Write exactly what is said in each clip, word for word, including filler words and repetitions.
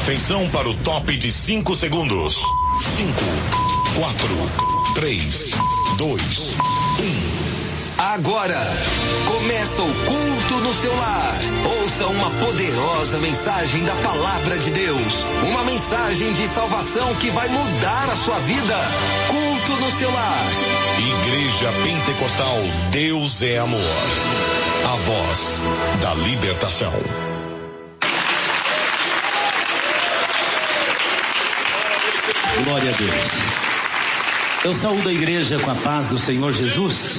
Atenção para o top de cinco segundos. Cinco, quatro, três, dois, um. Agora, começa o culto no seu lar. Ouça uma poderosa mensagem da Palavra de Deus. Uma mensagem de salvação que vai mudar a sua vida. Culto no seu lar. Igreja Pentecostal Deus é Amor. A voz da libertação. Glória a Deus. Eu saúdo a igreja com a paz do Senhor Jesus.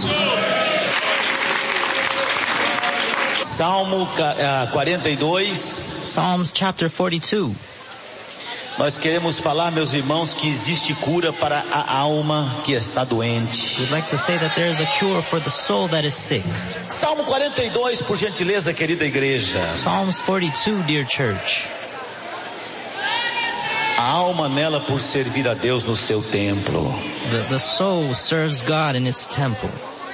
Salmo quarenta e dois. Psalms chapter forty-two. Nós queremos falar, meus irmãos, que existe cura para a alma que está doente. We'd like to say that there is a cure for the soul that is sick. Salmo quarenta e dois, por gentileza, querida igreja. Psalms forty-two, dear church. A alma nela por servir a Deus no seu templo. The, the soul serves God in its temple.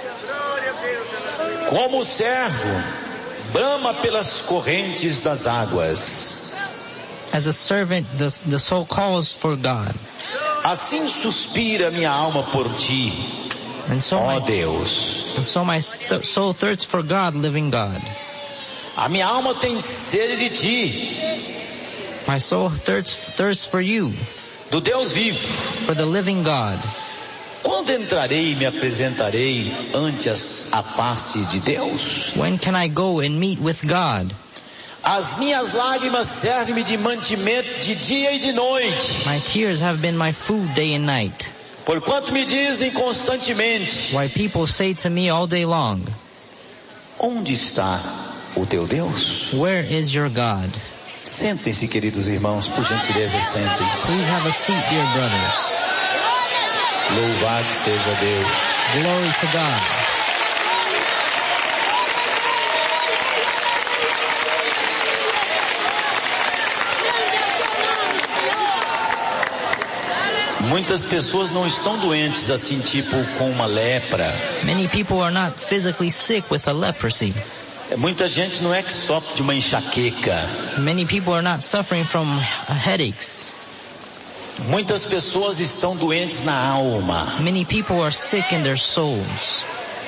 Como o servo brama pelas correntes das águas. As a servant, the, the soul calls for God. Assim suspira minha alma por ti, And so ó my, Deus. and so my th- soul thirsts for God, living God. A minha alma tem sede de ti, My soul thirsts, thirsts for you, do Deus vivo. for the living God. Quando entrarei e me apresentarei ante as, a face de Deus? When can I go and meet with God? As minhas lágrimas servem-me de mantimento de dia e de noite. My tears have been my food day and night. Porquanto me dizem constantemente: Why people say to me all day long, onde está o teu Deus? where is your God? Sentem-se, queridos irmãos, por gentileza, sentem-se. Please have a seat, dear brothers. Louvado seja Deus. Glory to God. Muitas pessoas não estão doentes assim, tipo com uma lepra. Many people are not physically sick with a leprosy. Muita gente não é que sofre de uma enxaqueca. Many people are not suffering from headaches. Muitas pessoas estão doentes na alma. Many people are sick in their souls.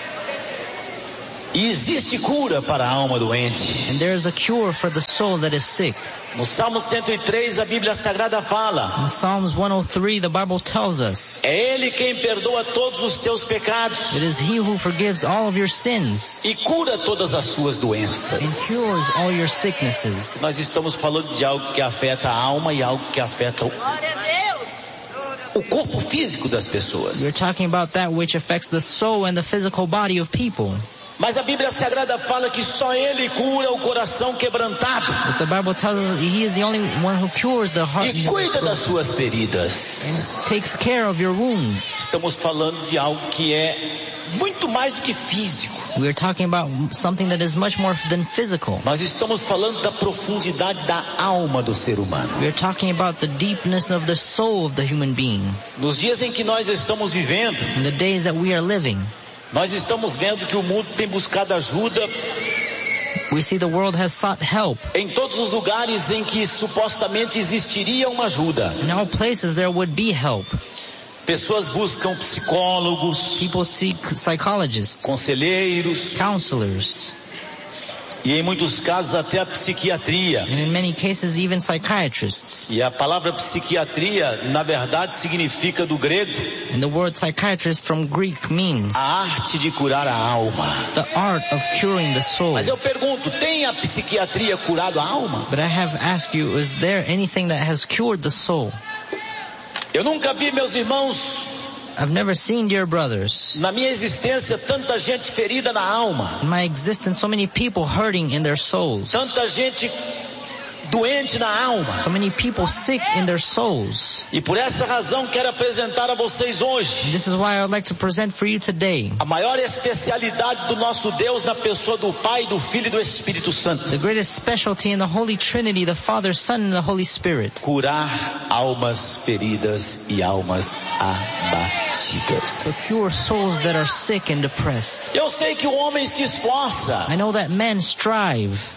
E existe cura para a alma doente. And there is a cure for the soul that is sick. No Salmo cento e três, a Bíblia Sagrada fala: In Psalms one oh three, the Bible tells us, é Ele quem perdoa todos os teus pecados it is He who forgives all of your sins e cura todas as suas doenças. and cures all your sicknesses. Nós estamos falando de algo que afeta a alma e algo que afeta o, o corpo físico das pessoas. We're talking about that which affects the soul and the physical body of people. Mas a Bíblia Sagrada fala que só Ele cura o coração quebrantado But the Bible tells us that He is the only one who cures the heart e cuida das suas feridas. and takes care of your wounds. Estamos falando de algo que é muito mais do que físico. We're talking about something that is much more than physical. Nós estamos falando da profundidade da alma do ser humano. We're talking about the deepness of the soul of the human being. Nos dias em que nós estamos vivendo, In the days that we are living, nós estamos vendo que o mundo tem buscado ajuda we see the world has sought help. em todos os lugares em que supostamente existiria uma ajuda. In all places there would be help. Pessoas buscam psicólogos, People seek psychologists, conselheiros counselors, e em muitos casos até a psiquiatria. and in many cases even psychiatrists. E a palavra psiquiatria, na verdade, significa do grego And the word psychiatrist from Greek means a arte de curar a alma. the art of curing the soul. Mas eu pergunto, tem a psiquiatria curado a alma? But I have asked you, is there anything that has cured the soul? Eu nunca vi, meus irmãos, I've never seen, dear brothers, na minha existência, tanta gente ferida na alma, in my existence, so many people hurting in their souls. tanta gente doente na alma. So many people sick in their souls. E por essa razão quero apresentar a vocês hoje This is why I would like to present for you today a maior especialidade do nosso Deus na pessoa do Pai, do Filho e do Espírito Santo. the greatest specialty in the Holy Trinity, the Father, Son, and the Holy Spirit. Curar almas feridas e almas abatidas. To cure souls that are sick and depressed. Eu sei que o homem se esforça. I know that men strive.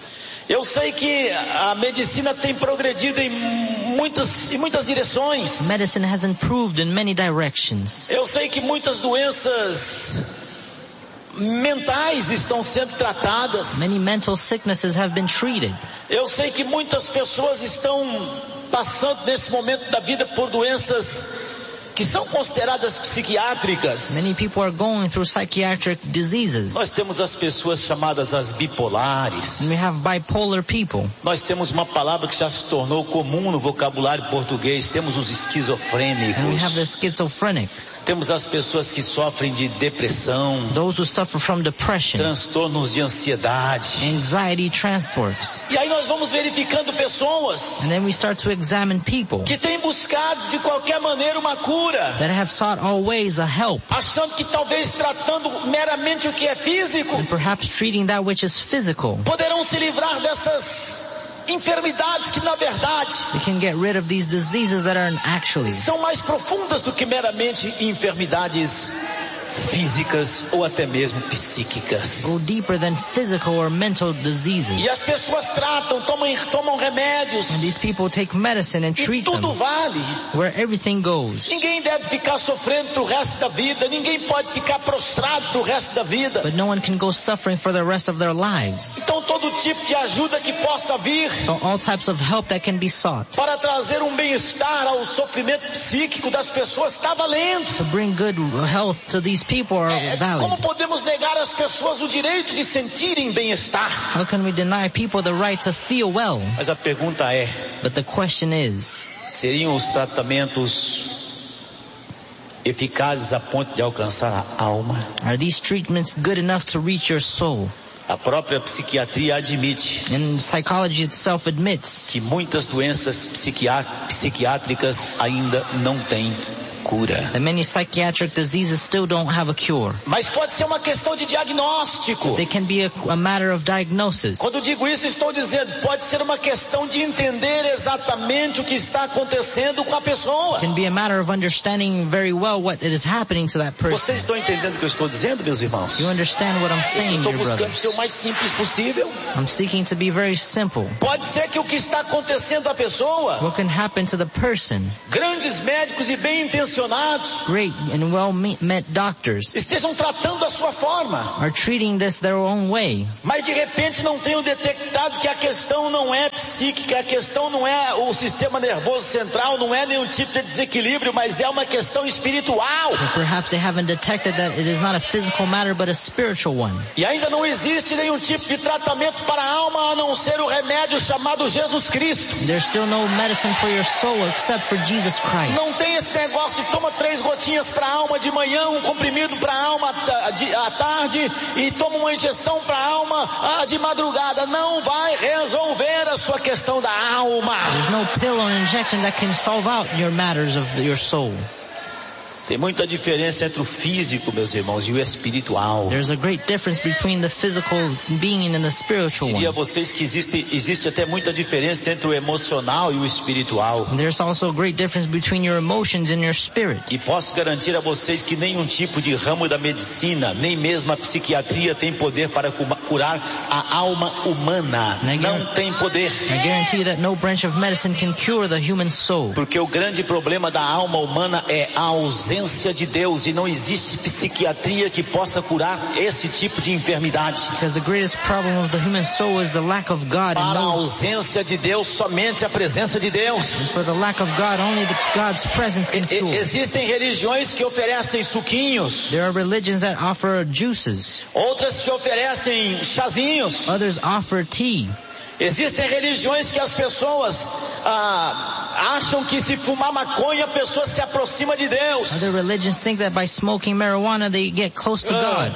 Eu sei que a medicina tem progredido em muitas, em muitas direções. Medicine has improved in many directions. Eu sei que muitas doenças mentais estão sendo tratadas. Many mental sicknesses have been treated. Eu sei que muitas pessoas estão passando nesse momento da vida por doenças que são consideradas psiquiátricas. Many people are going through psychiatric diseases. Nós temos as pessoas chamadas as bipolares. And we have bipolar people. Nós temos uma palavra que já se tornou comum no vocabulário português. Temos os esquizofrênicos. And we have the schizophrenic. Temos as pessoas que sofrem de depressão. Those who suffer from depression. Transtornos de ansiedade. Anxiety transports. E aí nós vamos verificando pessoas. And then we start to examine people. Que têm buscado de qualquer maneira uma cura. That have sought always a help. Achando que talvez tratando meramente o que é físico. And perhaps treating that which is physical. Poderão se livrar dessas enfermidades que na verdade they can get rid of these diseases that are actually são mais profundas do que meramente enfermidades físicas ou até mesmo psíquicas. Go deeper than physical or mental diseases. E as pessoas tratam, tomam, tomam remédios. And these people take medicine and treat e tudo them. Vale. Where everything goes. Ninguém deve ficar sofrendo pro resto da vida. Ninguém pode ficar prostrado pro resto da vida. But no one can go suffering for the rest of their lives. Então todo tipo de ajuda que possa vir. So all types of help that can be sought. Para trazer um bem-estar ao sofrimento psíquico das pessoas está valendo. To bring good health to these people are é, valid. Como podemos negar às pessoas o direito de sentirem bem-estar? How can we deny people the right to feel well? Mas a pergunta é, but the question is, seriam os tratamentos eficazes a ponto de alcançar a alma? Are these treatments good enough to reach your soul? A própria psiquiatria admite and psychology itself admits que muitas doenças psiquiátricas ainda não têm cura. That many psychiatric diseases still don't have a cure. Mas pode ser uma questão de diagnóstico. They can be a, a matter of diagnosis. Quando digo isso, estou dizendo, pode ser uma questão de entender exatamente o que está acontecendo com a pessoa. It can be a matter of understanding very well what is happening to that person. Vocês estão entendendo o que eu estou dizendo, meus irmãos? You understand what I'm saying, eu estou dear buscando brothers? ser o mais simples possível. I'm seeking to be very simple. Pode ser que o que está acontecendo à pessoa, what can happen to the person, grandes médicos e bem intencionados, great and well-met doctors, estejam tratando a sua forma, are treating this their own way. Mas de repente não tenham detectado que a questão não é psíquica, a questão não é o sistema nervoso central, não é nenhum tipo de desequilíbrio, mas é uma questão espiritual. Or perhaps they haven't detected that it is not a physical matter but a spiritual one. E ainda não existe nenhum tipo de tratamento para a alma a não ser o remédio chamado Jesus Cristo. There's still no medicine for your soul except for Jesus Christ. Não tem esse negócio de toma três gotinhas para a alma de manhã, um comprimido para a alma à tarde e toma uma injeção para a alma de madrugada. Não vai resolver a sua questão da alma. There's no pill or injection that can solve out your matters of your soul. Tem muita diferença entre o físico, meus irmãos, e o espiritual. There's a great difference between the physical being and the spiritual one. Diria a vocês que existe, existe até muita diferença entre o emocional e o espiritual. There's also a great difference between your emotions and your spirit. E posso garantir a vocês que nenhum tipo de ramo da medicina, nem mesmo a psiquiatria tem poder para curar a alma humana. Não tem poder. I guarantee that no branch of medicine can cure the human soul. Porque o grande problema da alma humana é a ausência de Deus e não existe psiquiatria que possa curar esse tipo de enfermidade. Because the greatest problem of the human soul is the lack of God. Para a ausência de Deus, somente a presença de Deus. And for the lack of God, only the God's presence can cure. Existem religiões que oferecem suquinhos. There are religions that offer juices. Outras que oferecem chazinhos. Others offer tea. Existem religiões que as pessoas ah, acham que se fumar maconha a pessoa se aproxima de Deus. Other religions think that by smoking marijuana they get close to God.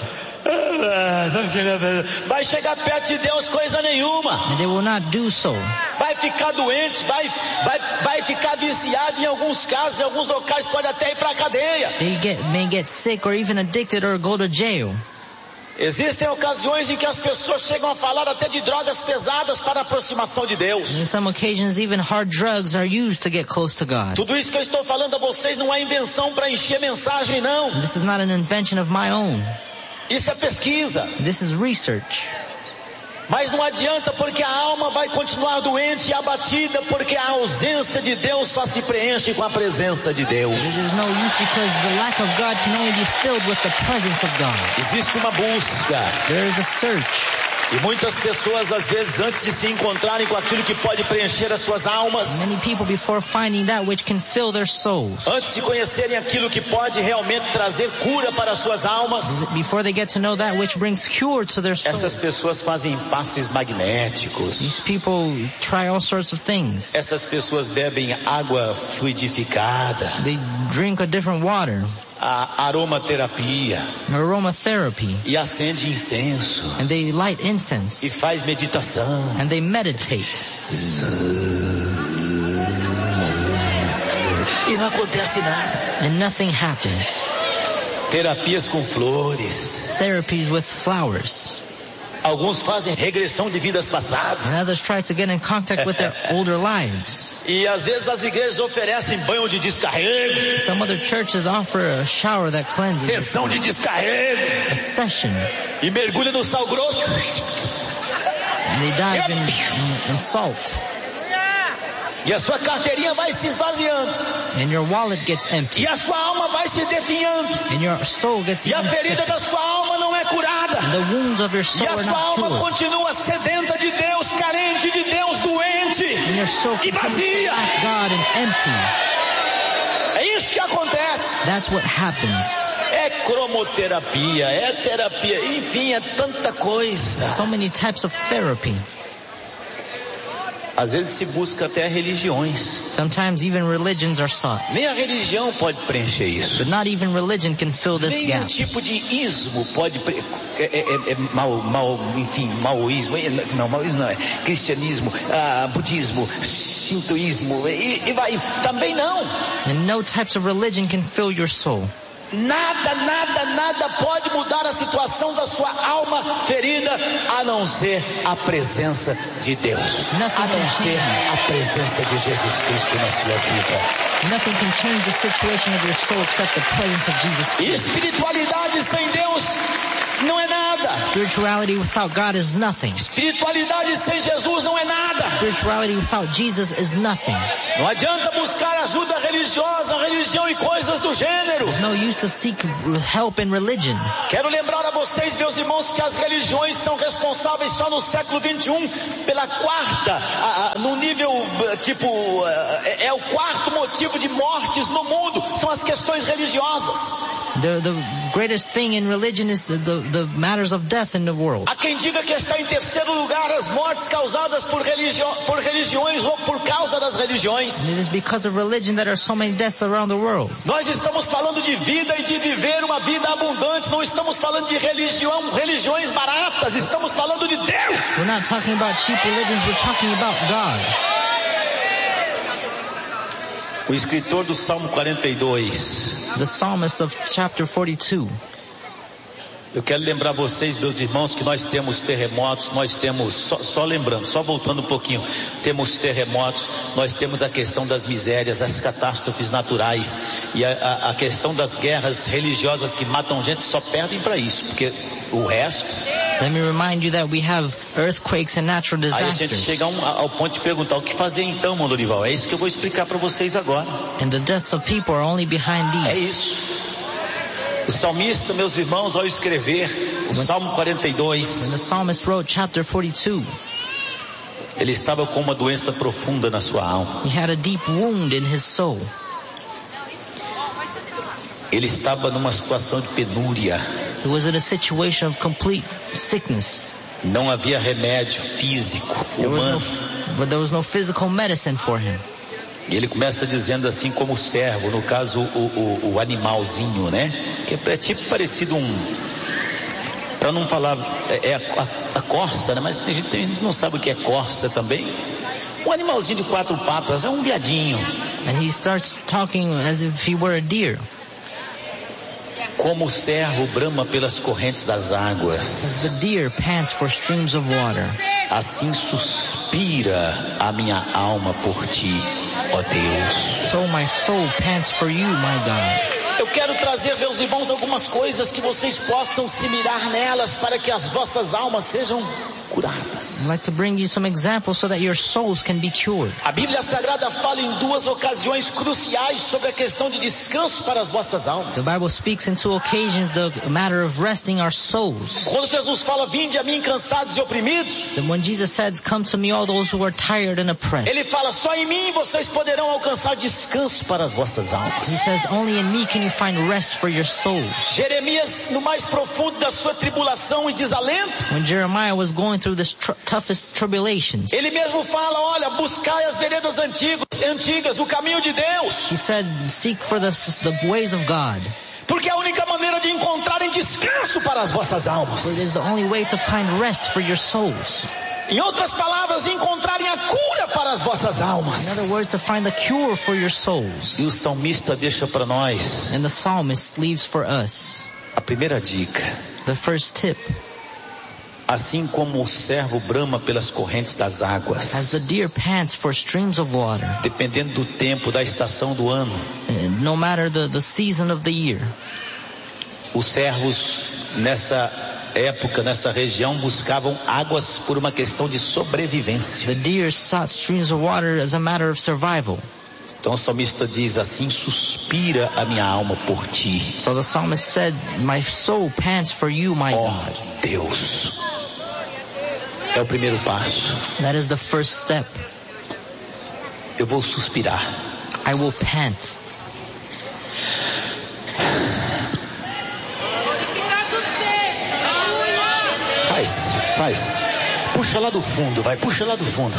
Vai chegar perto de Deus coisa nenhuma. And they will not do so. Vai ficar doente, vai, vai, vai ficar viciado em alguns casos, em alguns locais pode até ir para a cadeia. They get, may get sick or even addicted or go to jail. Existem ocasiões em que as pessoas chegam a falar até de drogas pesadas para a aproximação de Deus. In some occasions, even hard drugs are used to get close to God. Tudo isso que eu estou falando a vocês não é invenção para encher mensagem, não. This is not an invention of my own. Isso é pesquisa. This is research. Mas não adianta, porque a alma vai continuar doente e abatida, porque a ausência de Deus só se preenche com a presença de Deus. There's no use because the lack of God can only be filled with the presence of God. Existe uma busca. There is a search. E muitas pessoas, às vezes, antes de se encontrarem com aquilo que pode preencher as suas almas, Many people, before finding that which can fill their souls, antes de conhecerem aquilo que pode realmente trazer cura para as suas almas, before they get to know that which brings cure to their essas souls, pessoas fazem passes magnéticos. these people try all sorts of things. Essas pessoas bebem água fluidificada, They drink a different water, a aromaterapia, aromatherapy, e acende incenso, and they light e incense, faz meditação. and they meditate. E não acontece nada. And nothing happens. Terapias com flores. Therapies with flowers. Alguns fazem regressão de vidas passadas. And others try to get in contact with their older lives. E às vezes as igrejas oferecem banho de descarrego, Some other churches offer a shower that cleanses, sessão de descarrego, a session, e mergulha no sal grosso. and they dive in, in, in salt, E a sua carteirinha vai se esvaziando. and your wallet gets empty, E a sua alma vai se definhando. and your soul gets E a even ferida sicker. da sua alma não é curada. The wounds of your soul E a are sua not alma cured, continua sedenta de Deus, carente de Deus, doente and your soul e continues to vazia. lack God and empty. É isso que acontece. That's what happens. É cromoterapia, é terapia, enfim, é tanta coisa. So many types of therapy. Às vezes se busca até religiões. Sometimes even religions are sought, Nem a religião pode preencher isso. but not even religion can fill this Nenhum gap. tipo de ismo pode pre... é, é, é mal, mal, enfim, maoísmo, não, maoísmo não é, cristianismo, ah, budismo, shintoísmo, e, e vai, também não. And no types of religion can fill your soul. Nada, nada, nada pode mudar a situação da sua alma ferida, a não ser a presença de Deus, a não ser a presença de Jesus Cristo na sua vida. Nothing can change the situation of your soul except the presence of Jesus E Christ. espiritualidade sem Deus não é nada. Spirituality without God is nothing. Espiritualidade sem Jesus não é nada. Spirituality without Jesus is nothing. Não adianta buscar ajuda religiosa, religião e coisas do gênero. There's no use to seek help in religion. Quero lembrar a vocês, meus irmãos, que as religiões são responsáveis só no século vinte e um pela quarta, a, a, no nível, tipo, é, é o quarto motivo de mortes no mundo, são as questões religiosas. The, the greatest thing in religion is the, the, the matters of death in the world. Há quem diga que está em terceiro lugar as mortes causadas por, religio, por religiões ou por causa das religiões. And it is because of religion that there are so many deaths around the world. Nós estamos falando de vida e de viver uma vida abundante, não estamos falando de religião, religiões baratas, estamos falando de Deus. We're not talking about cheap religions, we're talking about God. O escritor do Salmo quarenta e dois. The psalmist of chapter forty-two. Eu quero lembrar vocês, meus irmãos, que nós temos terremotos, nós temos, só, só lembrando, só voltando um pouquinho, temos terremotos, nós temos a questão das misérias, as catástrofes naturais e a, a, a questão das guerras religiosas que matam gente, só perdem para isso, porque o resto... Let me remind you that we have earthquakes and natural Aí a gente disasters. chega um, ao ponto de perguntar, o que fazer então, Mano Dorival? É isso que eu vou explicar para vocês agora. And the deaths of people are only behind É these. isso. O salmista, meus irmãos, ao escrever o Salmo quarenta e When dois, the psalmist wrote chapter forty-two, ele estava com uma doença profunda na sua alma. he had a deep wound in his soul. Ele estava numa situação de penúria. He was in a situation of complete sickness. Não havia remédio físico, There was humano. no, but there was no physical medicine for him. E ele começa dizendo assim como servo, no caso o, o, o animalzinho, né? Que é tipo parecido um... Para não falar, é, é a, a, a corça, né? Mas tem gente, tem gente que não sabe o que é corça também. Um animalzinho de quatro patas, é um viadinho. And he starts talking as if he were a deer. Como o servo brama pelas correntes das águas, As the deer pants for streams of water, assim suspira a minha alma por ti, ó Deus. so my soul pants for you, my God. Eu quero trazer, meus irmãos, algumas coisas que vocês possam se mirar nelas para que as vossas almas sejam curadas. I'd like to bring you some examples so that your souls can be cured. A Bíblia Sagrada fala em duas ocasiões cruciais sobre a questão de descanso para as vossas almas. The Bible speaks in two occasions the matter of resting our souls. Quando Jesus fala, vinde a mim cansados e oprimidos, Then when Jesus says, come to me all those who are tired and oppressed, Ele fala, só em mim vocês poderão alcançar descanso para as vossas almas. He says, only in me can you find rest for your souls. Jeremias, no mais profundo da sua tribulação e desalento, When Jeremiah was going through this tr- toughest tribulations, ele mesmo fala, olha, buscai as veredas antigas, antigas, o caminho de Deus, he said, seek for the, the ways of God, porque é a única maneira de encontrarem descanso para as vossas almas. for it is the only way to find rest for your souls. Em outras palavras, encontrarem a cura para as vossas almas. In other words, to find the cure for your souls. E o salmista deixa para nós And the psalmist leaves for us a primeira dica. the first tip. Assim como o servo brama pelas correntes das águas, As the deer pants for streams of water, dependendo do tempo, da estação do ano, no matter the, the season of the year, os servos nessa época, nessa região, buscavam águas por uma questão de sobrevivência. the deer sought streams of water as a matter of survival. Então o salmista diz assim, suspira a minha alma por ti, So the psalmist said, my soul pants for you, my ó God. Deus. É o primeiro passo. That is the first step. Eu vou suspirar. I will pant. Faz, faz. Puxa lá do fundo, vai, puxa lá do fundo.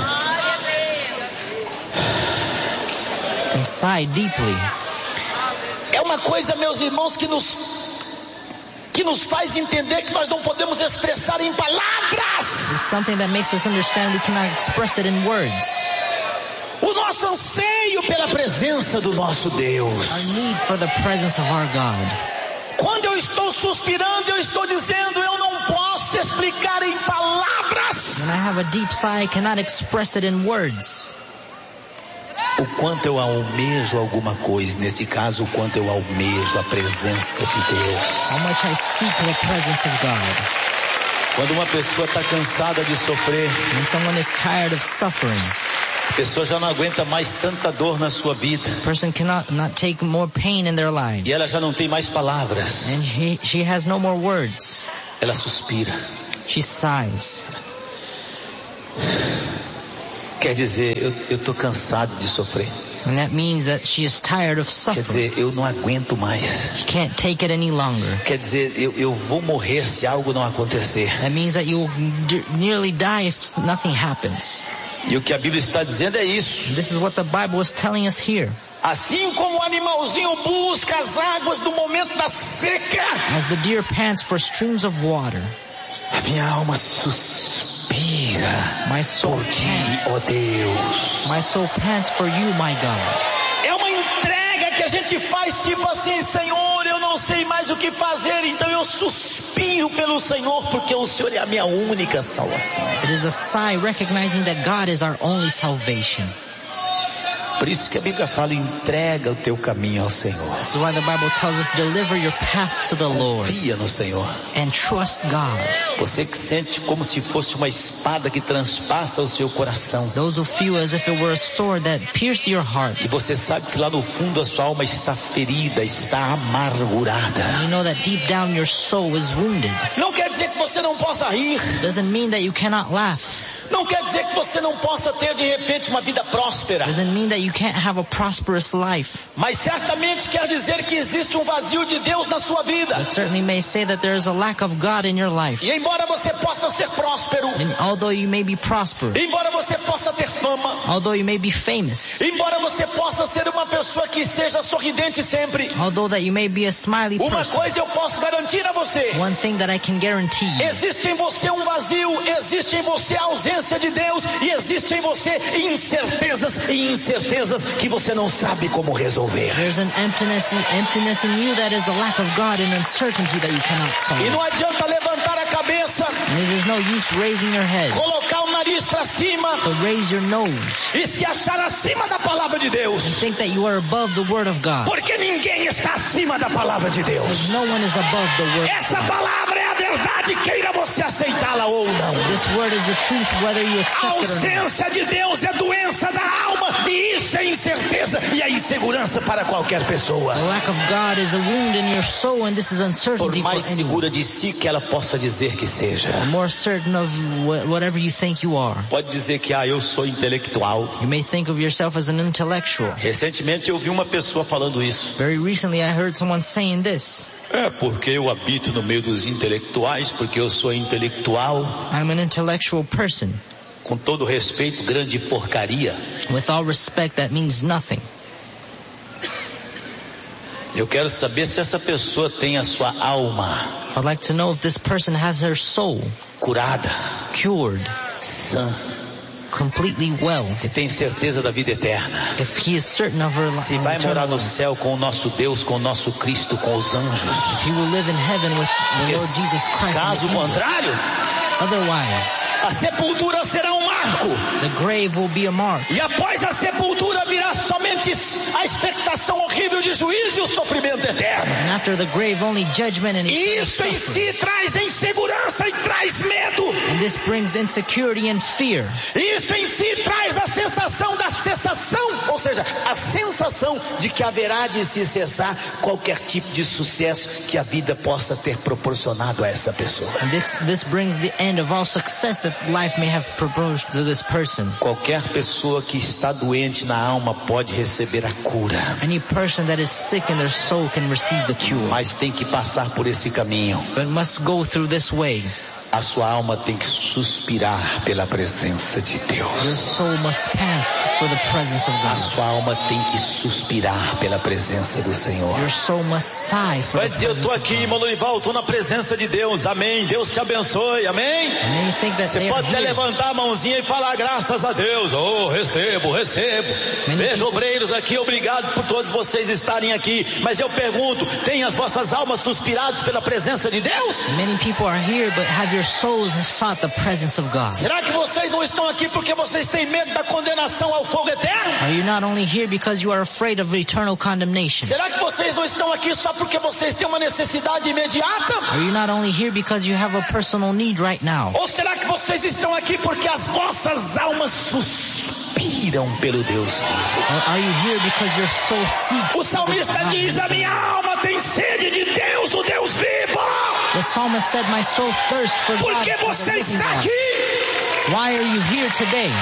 And sigh deeply. É uma coisa, meus irmãos, que nos que nos faz entender que nós não podemos expressar em palavras It's something that makes us understand we cannot express it in words. o nosso anseio pela presença do nosso Deus. Our need for the presence of our God. Quando eu estou suspirando, eu estou dizendo, eu não posso explicar em palavras When I have a deep sigh, I cannot express it in words. o quanto eu almejo alguma coisa. Nesse caso, o quanto eu almejo a presença de Deus. How much I seek the presence of God. Quando uma pessoa está cansada de sofrer, When someone is tired of suffering, a pessoa já não aguenta mais tanta dor na sua vida, a person cannot not take more pain in their lives. e ela já não tem mais palavras, And he, she has no more words. ela suspira. She sighs. Quer dizer, eu estou cansado de sofrer. And that means that she is tired of Quer suffering. dizer, eu não aguento mais. She can't take it any longer. Quer dizer, eu, eu vou morrer se algo não acontecer. That means that you'll d- nearly die if nothing happens. E o que a Bíblia está dizendo é isso. This is what the Bible is telling us here. Assim como o animalzinho busca as águas no momento da seca, As the deer pants for streams of water, a minha alma suspira my soul por ti, pants. ó Deus. My soul pants for you, my God. É uma entrega que a gente faz tipo assim, Senhor, eu não sei mais o que fazer, então eu suspiro pelo Senhor, porque o Senhor é a minha única salvação. It is a sigh recognizing that God is our only salvation. Por isso que a Bíblia fala, entrega o teu caminho ao Senhor. This is why the Bible tells us, deliver your path to the Lord Confia no Senhor. and trust God. Você que sente como se fosse uma espada que transpassa o seu coração. Those who feel as if it were a sword that pierced your heart. E você sabe que lá no fundo a sua alma está ferida, está amargurada. You know that deep down your soul is wounded. Não quer dizer que você não possa rir. Doesn't mean that you cannot laugh. Não quer dizer que você não possa ter de repente uma vida próspera. Doesn't mean that you can't have a prosperous life. Mas certamente quer dizer que existe um vazio de Deus na sua vida. It certainly may say that there is a lack of God in your life. E embora você possa ser próspero, And although you may be prosperous, embora você possa ter fama, although you may be famous, embora você possa ser uma pessoa que seja sorridente sempre, although that you may be a smiley uma person, coisa eu posso garantir a você: one thing that I can guarantee you, existe em você um vazio, existe em você a ausência de Deus e existe em você incertezas tristezas e incertezas que você não sabe como resolver. There's an emptiness, emptiness in you that is the lack of God and uncertainty that you cannot solve. E não adianta levantar a cabeça, And it is no use raising your head. colocar o nariz para cima So raise your nose. e se achar acima da palavra de Deus. Think that you are above the word of God. Porque ninguém está acima da palavra de Deus. Because no one is above the word of Essa God. palavra é a verdade, queira você aceitá-la ou não. This word is the truth whether you A accept it or not. ausência de Deus é doença da alma e isso é incerteza e é insegurança para qualquer pessoa. The lack of God is a wound in your soul, and this is Por uncertainty for mais anyone. segura de si que ela possa dizer que seja. The more certain of wh- whatever you think you are. Pode dizer que ah, eu sou intelectual. You may think of yourself as an intellectual. Recentemente eu vi uma pessoa falando isso. Very recently I heard someone saying this. É porque eu habito no meio dos intelectuais, porque eu sou intelectual. I'm an intellectual person. Com todo respeito, grande porcaria. With all respect, that means nothing. Eu quero saber se essa pessoa tem a sua alma I'd like to know if this person has her soul curada, cured, sã, completely well. se tem certeza da vida eterna, If he is certain of her se life, vai morar no céu com o nosso Deus, com o nosso Cristo, com os anjos. if he will live in heaven with the Lord Jesus Christ. Caso and the angels. contrário, Otherwise, a sepultura será um marco. the grave will be a mark. E após a sepultura virá somente a expectação horrível de juízo e o sofrimento eterno. And after the grave, only judgment and eternal Isso em suffering. si traz insegurança e traz medo. And this brings insecurity and fear. Isso em si traz a sensação da cessação, ou seja, a sensação de que haverá de se cessar qualquer tipo de sucesso que a vida possa ter proporcionado a essa pessoa. And this, this brings the end of all success that life may have proposed to this person. Qualquer pessoa que está doente na alma pode receber a cura, Any person that is sick in their soul can receive the cure, mas tem que passar por esse caminho. but must go through this way. A sua alma tem que suspirar pela presença de Your Deus. soul must pant for the presence of A God. sua alma tem que suspirar pela presença do Senhor. Your soul must sigh for Vai the dizer, eu presence estou of aqui, God. irmão Lorival, estou na presença de Deus, amém, Deus te abençoe, amém. And then you think that Você they are pode até here. levantar a mãozinha e falar graças a Deus, oh, recebo, recebo. Veja, obreiros aqui, obrigado por todos vocês estarem aqui, mas eu pergunto, tem as vossas almas suspiradas pela presença de Deus? Many people are here, but have your souls sought the presence of God? Será que vocês não estão aqui porque vocês têm medo da condenação ao fogo eterno? Are you not only here because you are afraid of eternal condemnation? Será que vocês não estão aqui só porque vocês têm uma necessidade imediata? Are you not only here because you have a personal need right now? Ou será que vocês estão aqui porque as vossas almas suspiram pelo Deus vivo? Or are you here because your soul seeks? O salmista diz, a minha alma tem sede de Deus, do Deus vivo. The psalmist said, my soul thirsts for God. Por que for the você living está God." aqui? Why are you here today?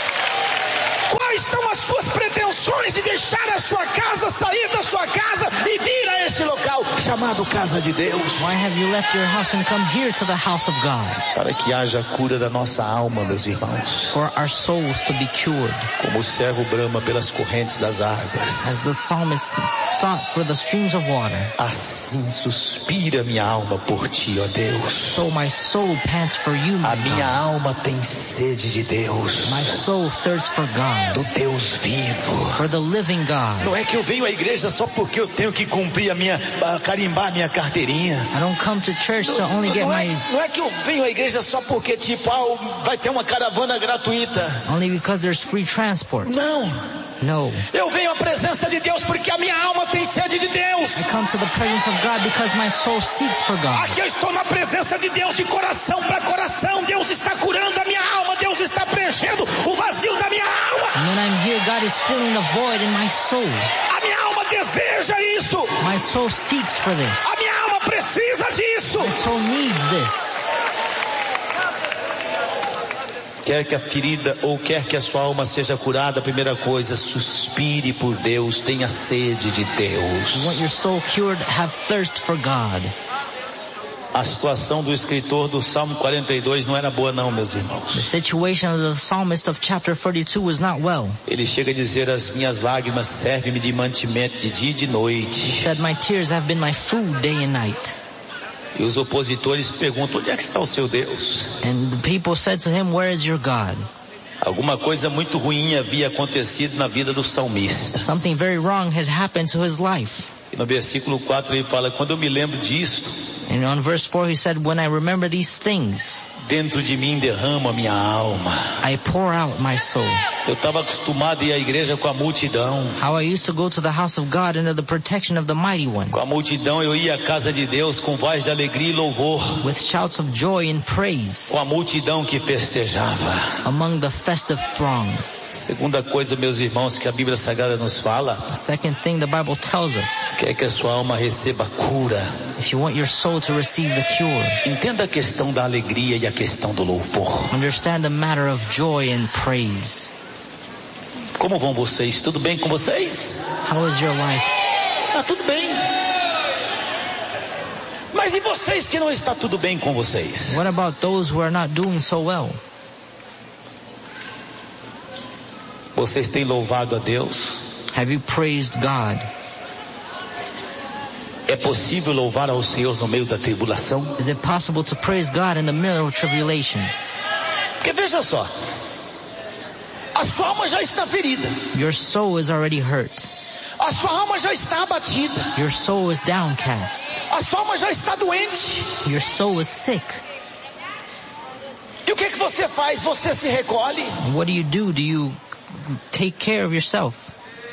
Quais são as suas pretensões de deixar a sua casa, sair da sua casa e vir a esse local chamado casa de Deus? Why have you left your house and come here to the house of God? Para que haja cura da nossa alma, meus irmãos. For our souls to be cured. Como o servo brama pelas correntes das águas, As the psalmist sought for the streams of water, assim suspira minha alma por ti, ó Deus. so my soul pants for you, my A minha God. alma tem sede de Deus, My soul thirsts for God, do Deus vivo. for the living God. Não é que eu venho à igreja só porque eu tenho que cumprir a minha, a carimbar a minha carteirinha. I don't come to church to only get Não é, my, não é que eu venho à igreja só porque tipo, ah, vai ter uma caravana gratuita. only because there's free transport. Não. No. Eu venho à presença de Deus porque a minha alma tem sede de Deus. I come to the presence of God because my soul seeks for God. Aqui eu estou na presença de Deus de coração para coração. Deus está curando a minha alma. Deus está preenchendo o vazio da minha alma. And when I'm here, God is filling the void in my soul. A minha alma deseja isso. My soul seeks for this. A minha alma precisa disso. My soul needs this. Quer que a ferida ou quer que a sua alma seja curada, a primeira coisa, suspire por Deus, tenha sede de You Deus. want your soul cured? Have thirst for God. A situação do escritor do Salmo quarenta e dois não era boa não, meus The irmãos. situation of the psalmist of chapter forty-two was not well. Ele chega a dizer, as minhas lágrimas servem-me de mantimento de dia e de He noite. said, my tears have been my food day and night. E os opositores perguntam, onde é que está o seu Deus? And the people said to him, where is your God? Alguma coisa muito ruim havia acontecido na vida do salmista. Something very wrong had happened to his life. E no versículo quatro ele fala, quando eu me lembro disso, And on verse four he said, when I remember these things, dentro de mim derrama a minha alma. I pour out my soul. Eu estava acostumado a ir à igreja com a multidão. How I used to go to the house of God under the protection of the Mighty One. Com a multidão eu ia à casa de Deus com voz de alegria e louvor. With shouts of joy and praise. Com a multidão que festejava. Among the festive throng. Segunda coisa, meus irmãos, que a Bíblia Sagrada nos fala, The second thing the Bible tells us, quer que a sua alma receba cura. if you want your soul to receive the cure, Entenda a questão da alegria e a questão do louvor. understand the matter of joy and praise. Como vão vocês? Tudo bem com vocês? How is your life? Ah, tudo bem. Mas e vocês que não está tudo bem com vocês? What about those who are not doing so well? Vocês têm louvado a Deus? Have you praised God? É possível louvar ao Senhor no meio da tribulação? Is it possible to praise God in the middle of tribulations? Porque veja só, a sua alma já está ferida, Your soul is already hurt. a sua alma já está abatida, Your soul is downcast. a sua alma já está doente. Your soul is sick. E o que que você faz? Você se recolhe, And what do you do? Do you take care of yourself?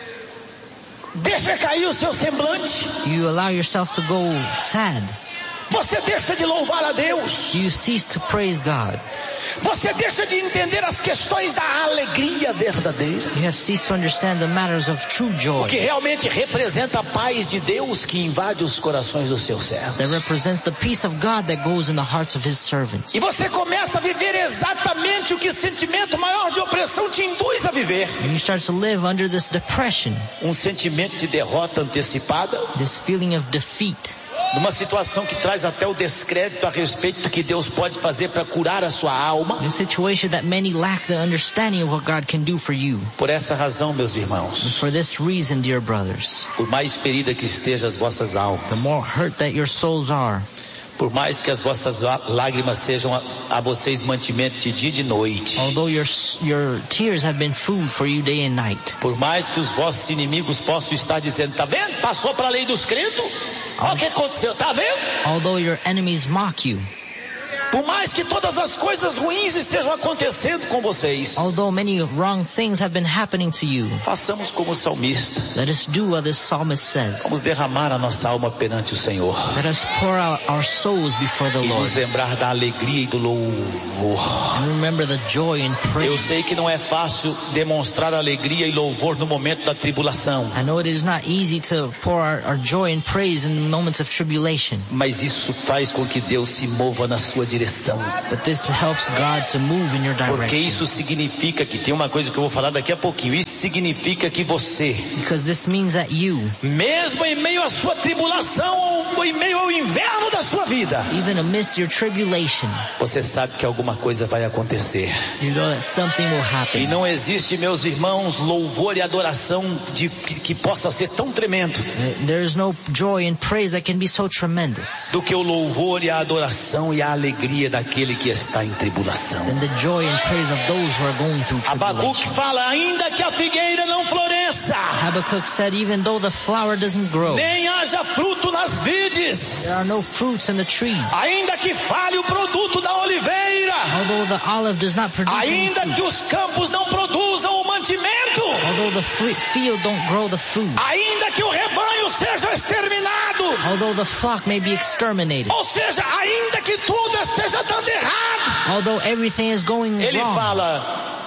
deixa cair o seu semblante, Do you allow yourself to go sad? você deixa de louvar a Deus, Do you cease to praise God? você deixa de entender as questões da alegria verdadeira, You have ceased to understand the matters of true joy que realmente representa a paz de Deus que invade os corações dos seus servos. that represents the peace of God that goes in the hearts of His servants. E você começa a viver exatamente o que o sentimento maior de opressão te induz a viver. And you start to live under this depression, Um sentimento de derrota antecipada, this feeling of defeat, numa situação que traz até o descrédito a respeito do que Deus pode fazer para curar a sua alma. in a situation that many lack the understanding of what God can do for you. Por essa razão, meus And irmãos, for this reason, dear brothers, por mais ferida que estejam as vossas the almas, more hurt that your souls are, por mais que as vossas lágrimas sejam a, a vocês mantimento de dia e de noite, although your your tears have been food for you day and night, por mais que os vossos inimigos possam estar dizendo, tá vendo? Passou para a lei dos crentes? Olha o que aconteceu, tá vendo? although your enemies mock you, Por mais que todas as coisas ruins estejam acontecendo com vocês, although many wrong things have been happening to you, façamos como o salmista. let us do what this psalmist says. Vamos derramar a nossa alma perante o Senhor Let us pour out our souls before the e Lord nos lembrar da alegria e do louvor. and remember the joy and Eu praise. sei que não é fácil demonstrar alegria e louvor no momento da tribulação, I know it is not easy to pour our, our joy and praise in moments of tribulation, mas isso faz com que Deus se mova na sua direção. but this helps God to move in your Porque direction. isso significa que, tem uma coisa que eu vou falar daqui a pouquinho, isso significa que você, Because this means that you, mesmo em meio à sua tribulação ou em meio ao inverno da sua vida, even amidst your tribulation, você sabe que alguma coisa vai acontecer. you know that something will E happen. não existe, meus irmãos, louvor e adoração de, que, que possa ser tão tremendo There is no joy and praise that can be so tremendous do que o louvor e a adoração e a alegria daquele que está em tribulação. than the joy and praise of those who are going through Abacuque tribulation. fala, ainda que a figueira não floresça, Habakkuk said, even though the flower doesn't grow, nem haja fruto nas vides, there are no fruits in the trees, ainda que fale o produto da oliveira, although the olive does not produce any ainda fruit, que os campos não produzam o mantimento, although the fruit field don't grow the food, ainda que o rebanho seja exterminado, although the flock may be exterminated, ou seja, ainda que tudo esteja dando errado, although everything is going ele wrong, fala,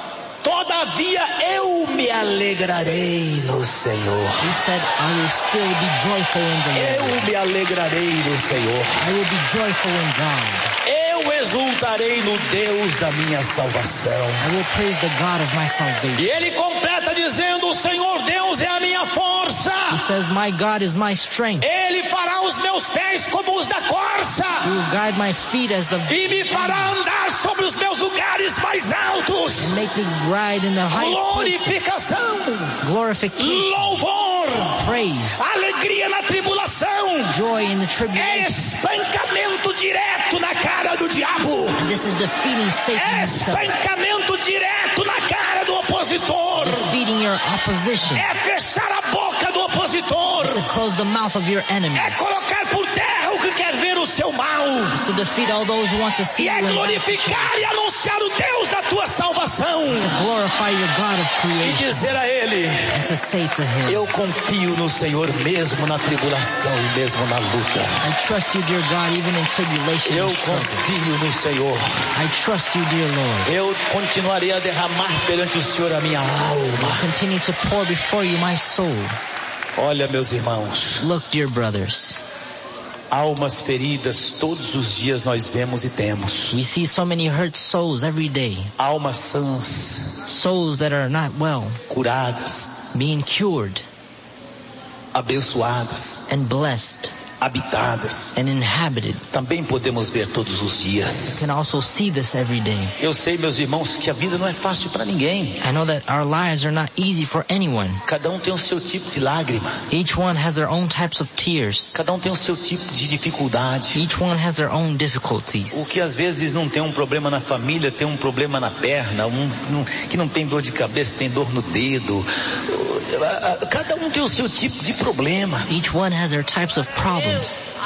todavia eu me alegrarei no Senhor. he said, I will still be joyful in the Lord. Eu me alegrarei no Senhor. I will be joyful in God. Eu exultarei no Deus da minha salvação. I will praise the God of my E salvation. ele completa dizendo, o Senhor Deus é a minha força. He says, my God is my strength. Ele fará os meus pés como os da corça. He will guide my feet as the E me fará andar sobre sobre os meus lugares mais altos. and make me ride in the highest places. Glorificação, Glorification, louvor, praise, alegria na tribulação. joy in the É tribulation. espancamento direto na cara do diabo. And this is defeating Satan É himself, espancamento direto na cara do opositor. defeating your opposition, É fechar a boca do opositor. to close the mouth of your É enemies, colocar por terra o que quer ver o seu mal. to defeat all those who want to see E you é in bad glorificar e anunciar o Deus da tua salvação. to glorify your God of E creation, dizer a ele: and to say to him, eu confio no Senhor mesmo na tribulação e mesmo na luta. I trust you, dear God, even in tribulation Eu and struggle. confio no Senhor. I trust you, dear Lord. Eu continuarei a derramar perante o Senhor a minha alma. Continue to pour before you my soul. Olha, meus irmãos, Look, dear brothers, almas feridas todos os dias nós vemos e temos. we see so many hurt souls every day, Almas sãs, souls that are not well, curadas, being cured abençoadas, and blessed habitadas. and inhabited. Também podemos ver todos os dias. You can also see this every day. Eu sei, meus irmãos, que a vida não é fácil para ninguém. I know that our lives are not easy for anyone. Cada um tem o seu tipo de lágrima. Each one has their own types of tears. Cada um tem o seu tipo de dificuldade. Each one has their own O difficulties. que às vezes não tem um problema na família, tem um problema na perna. Um, um que não tem dor de cabeça, tem dor no dedo. Cada um tem o seu tipo de problema. Each one has their types of problems.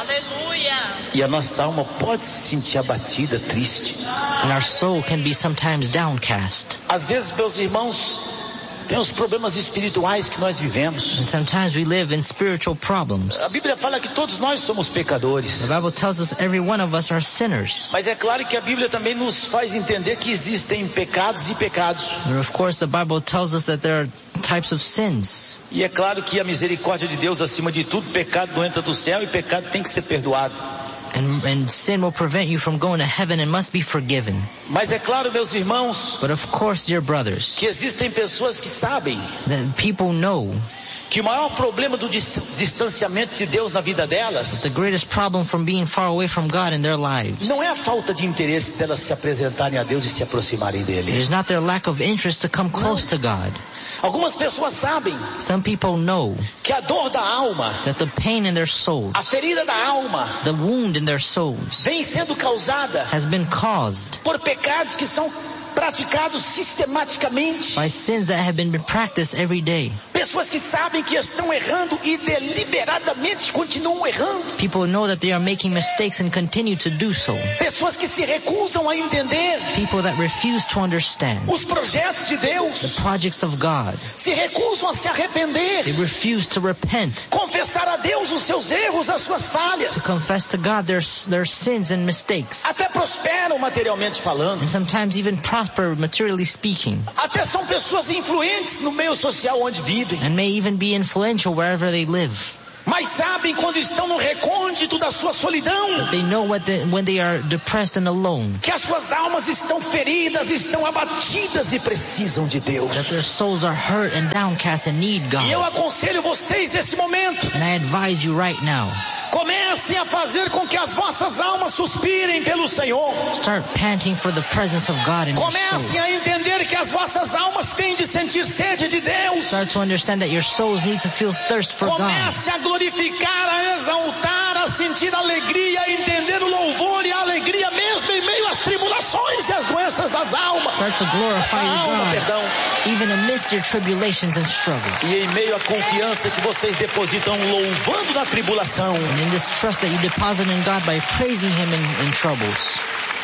E a nossa alma pode se sentir abatida, triste. And our soul can be sometimes downcast. Às vezes, meus irmãos, tem os problemas espirituais que nós vivemos. And sometimes we live in spiritual problems. A Bíblia fala que todos nós somos pecadores. The Bible tells us every one of us are sinners. Mas é claro que a Bíblia também nos faz entender que existem pecados e pecados. But of course, the Bible tells us that there are types of sins. E é claro que a misericórdia de Deus acima de tudo, pecado não entra do céu e pecado tem que ser perdoado. And, and sin will prevent you from going to heaven and must be forgiven. Mas é claro, meus irmãos, But of course, dear brothers, que existem pessoas que sabem that people know que o maior problema do dis- distanciamento de Deus na vida delas the greatest problem from being far away from God in their lives. não é a falta de interesse delas se apresentarem a Deus e se aproximarem It dele. is not their lack of interest to come close to God. Algumas pessoas sabem Some people know que a dor da alma, that the pain in their souls, a ferida da alma, the wound in their souls, vem sendo causada has been caused por pecados que são praticados sistematicamente. by sins that have been practiced every day. Pessoas que sabem que estão errando e deliberadamente continuam errando. People know that they are making mistakes and continue to do so. Pessoas que se recusam a entender People that refuse to understand os projetos de the Deus, projects of God. se recusam a se arrepender, They refuse to repent, confessar a Deus os seus erros, as suas falhas. confess to God their, their sins and mistakes. Até prosperam materialmente falando. And sometimes even prosper materially speaking. Até são pessoas influentes no meio social onde vivem. And may even be influential wherever they live. Mas sabem quando estão no recôndito da sua solidão, They know what they, when they are depressed and alone, que as suas almas estão feridas, estão abatidas e precisam de Deus. that their souls are hurt and downcast and need E eu God. aconselho vocês nesse momento, And I advise you right now, comecem a fazer com que as vossas almas suspirem pelo Senhor. start panting for the presence of God in your Comecem soul. a entender que as vossas almas têm de sentir sede de Deus. Start to understand that your souls need to feel thirst for God. Comece a glorificar, a exaltar, a sentir alegria, a entender o louvor e a alegria mesmo em meio às tribulações e às doenças das almas. Start to glorify A your alma, God, perdão. even amidst your tribulations and struggle. E em meio à confiança que vocês depositam louvando na tribulação, And in this trust that you deposit in God by praising Him in, in troubles.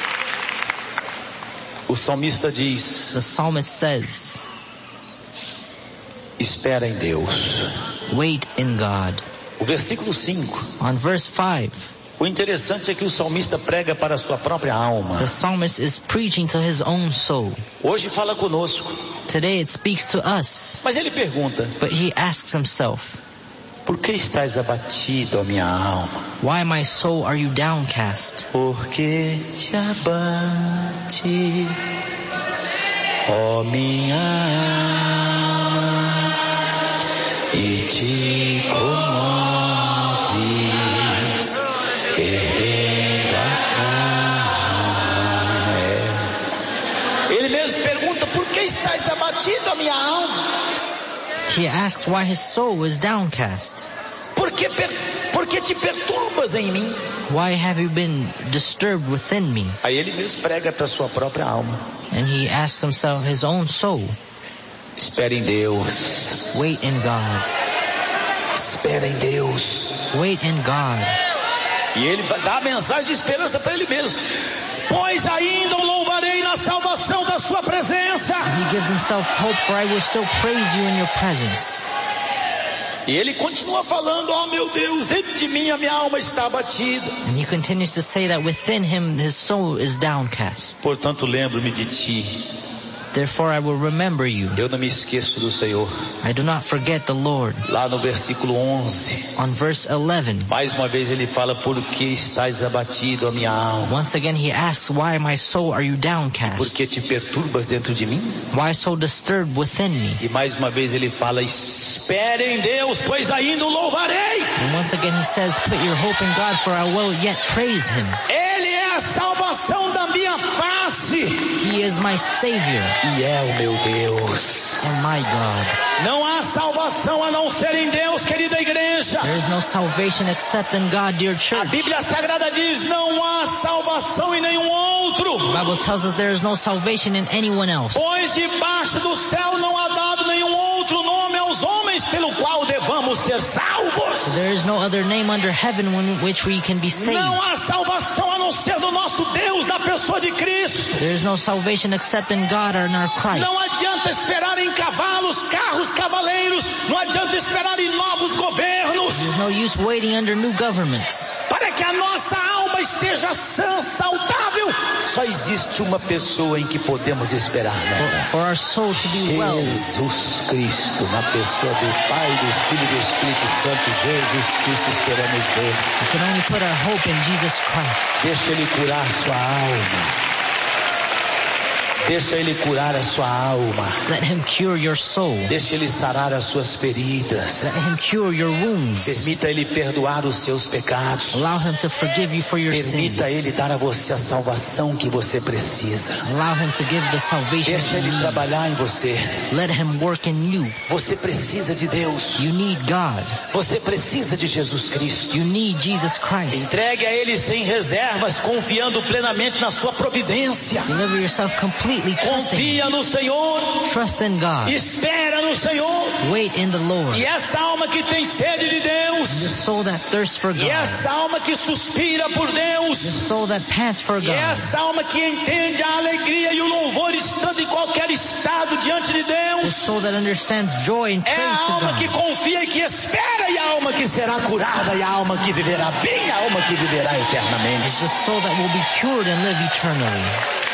o salmista diz: The psalmist says, espera em Deus. wait in God. O versículo cinco. On verse five, O interessante é que o salmista prega para a sua própria alma. the psalmist is preaching to his own soul. Hoje fala conosco. Today it speaks to us, Mas ele pergunta: but he asks himself, por que estás abatido, a minha alma? why, my soul, are you downcast? Por que te abate, ó minha alma, e te comoves, perdendo a calma? É. abatido a minha alma? He asks why his soul is downcast. Por que, per, por que te perturbas em mim? Why have you been disturbed within me? Aí ele mesmo prega para sua própria alma. And he asks himself, his own soul. Espere em Deus. Wait in God. Espere em Deus. Wait in God. E ele dá a mensagem de esperança para ele mesmo. Pois ainda o louvarei na salvação da sua presença. He gives himself hope, for I will still praise you in your presence. E ele continua falando, oh meu Deus, dentro de mim a minha alma está abatida. And he continues to say that within him his soul is downcast. Portanto, lembro-me de ti. Therefore I will remember you. Eu não me esqueço do Senhor. I do not forget the Lord. Lá no versículo onze. On verse eleven. Mais uma vez ele fala, por que estás abatido a minha alma? Once again he asks, why my soul are you downcast? Por que te perturbas dentro de mim? Why so disturbed within me? E mais uma vez ele fala, espere em Deus, pois ainda o louvarei. And once again he says, put your hope in God, for I will yet praise him. Ele é a salvação da minha face. He is my Savior. E é o meu Deus. And my God. Não há salvação a não ser em Deus, querida igreja. There is no salvation except in God, dear A church. Bíblia Sagrada diz, não há salvação em nenhum outro. The Bible tells us there is no salvation in anyone else. Pois debaixo do céu não há dado nenhum outro nome aos homens pelo qual devamos ser salvos. There is no other name under heaven in which we can be saved. Não há salvação a não ser do nosso Deus, na pessoa de Cristo. There is no salvation except in God or in our Christ. Não adianta esperar em cavalos, carros, cavaleiros. Não adianta esperar em novos governos. There's no use waiting under new governments. Para que a nossa alma esteja sã, saudável, só existe uma pessoa em que podemos esperar. For, for our soul to be well. Jesus Cristo, na pessoa do Pai, do Filho e do Espírito Santo, Jesus Cristo, esperamos ver. We can only put our hope in Jesus Christ. Deixa Ele curar sua alma. Deixa Ele curar a sua alma. Let him cure your soul. Deixa Ele sarar as suas feridas. Let him cure your wounds. Permita Ele perdoar os seus pecados. Allow him to forgive you for your Permita sins. Ele dar a você a salvação que você precisa. Allow him to give the salvation Deixa you Ele need. trabalhar em você. Let him work in you. Você precisa de Deus. You need God. Você precisa de Jesus Cristo. You need Jesus Christ. Entregue a Ele sem reservas, confiando plenamente na sua providência. Deliver yourself completely, trusting. Confia no Senhor. Trust in God. Espera no Senhor. Wait in the Lord. E essa alma que tem sede de The Deus. soul that thirsts for E God. essa alma que suspira por The Deus. soul that pants for E God. essa alma que entende a alegria e o louvor estando em qualquer estado diante de The Deus. soul that understands joy and É praise a to alma que God. confia e que espera, e a alma que será curada, e a alma que viverá bem, a alma que viverá eternamente. It's the soul that will be cured and live eternally.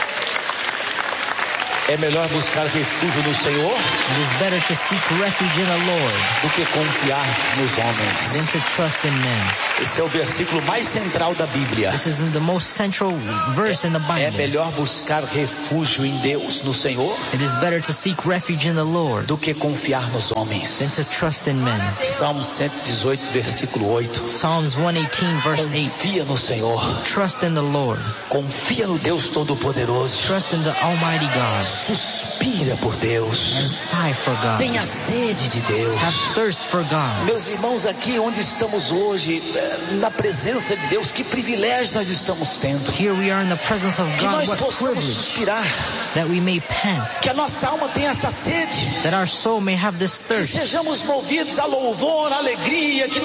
É melhor buscar refúgio no Senhor It is better to seek refuge in the Lord do que confiar nos than homens. to trust in men. Esse é o versículo mais central da Bíblia. This is in the most central verse in the É Bible. melhor buscar refúgio em Deus, no Senhor, It is better to seek refuge in the Lord do que confiar nos than homens. to trust in men. Salmo cento e dezoito, versículo oito. Psalms one eighteen verse eight. Confia no Senhor. Trust in the Lord. Confia no Deus Todo-Poderoso. Trust in the Almighty God. Suspira por Deus. And sigh for God. Tenha sede de Deus. Have thirst for God. Meus irmãos, aqui onde estamos hoje, na presença de Deus, que privilégio nós estamos tendo. Here we are in the presence of Que God. nós What possamos privilege suspirar. that we may pant. Que a nossa alma tenha essa sede. That our soul may have this Que thirst. sejamos movidos a louvor, a alegria. Que